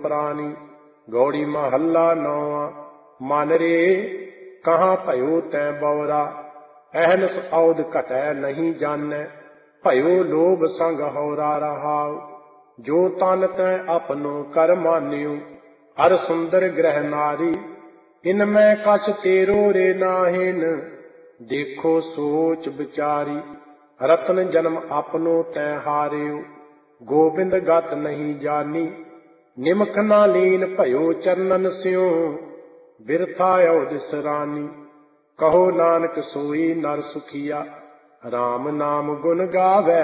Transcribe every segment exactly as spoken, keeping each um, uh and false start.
प्राणी। गौड़ी महला नौवा। मन रे कहाँ भयो तै बौरा, अहनस औद घटै नहीं जानै, भयो लोभ संग हौरा रहाउ। जो तन तै अपनो कर मान्यो, अर सुंदर ग्रह नारी। इनमें कछ तेरो रे नाहिन, देखो सोच विचारी। रतन जन्म अपनो तै हारियो, गोबिंद गत नहीं जानी। निमख ना लीन भयो चरणन स्यों, बिरथा औदिस रानी। कहो नानक सोई नर सुखिया, राम नाम गुण गावै।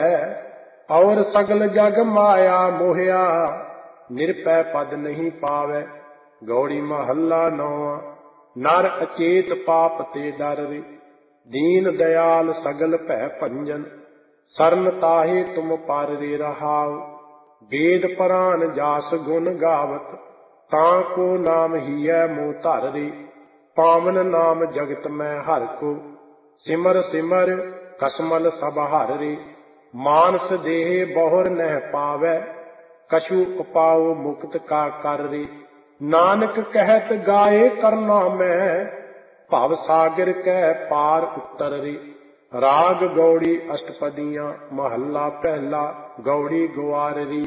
और सगल जग माया मोहिया, निरपै पद नहीं पावै। गौड़ी महला नौवा। नर अचेत पाप ते डर रे, दीन दयाल सगल भै भंजन। सरन ताहे तुम पर रे रहाओ, वेद पुराण जास गुण गावत। ताको नाम हियै मोह धर रे, पावन नाम जगत में हर को। सिमर सिमर कसमल सब हर रे, मानस देह बहुर नह पावै। कछु उपाओ मुक्त का कर रे, नानक कहत गाए करना में। भव सागर कै पार उतर रे, राग गौड़ी अष्टपदियां। महला पहला। गौड़ी ग्वार री।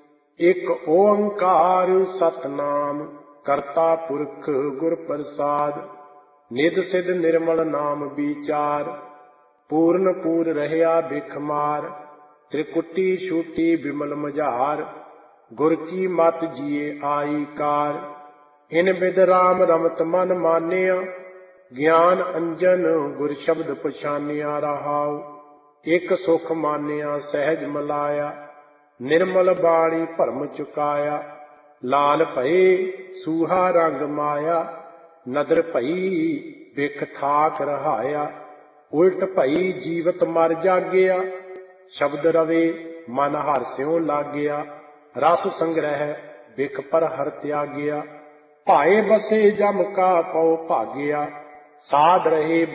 एक ओंकार सतनाम, करता पुरख गुर प्रसाद। निध सिध निर्मल नाम विचार, पूर्ण पूर रहया बिख मार। त्रिकुटी छूटी विमल मझार, गुर की मत जिए आई कार। इन बिद राम रमत मन मानिया, ज्ञान अंजन गुर शब्द पछानिया रहाउ। एक सुख मानिया सहज मलाया, निर्मल बाणी भरम चुकाया। लाल भये सूहा रंग माया, नदर भई बिख ठाक रहाया। उल्ट भई जीवत मर जागिया, शब्द रवे मन हर स्यों लागया। रस संग्रह बिख पर हर त्यागिया, भाए बसे जम का पौ भागिया। साध रहे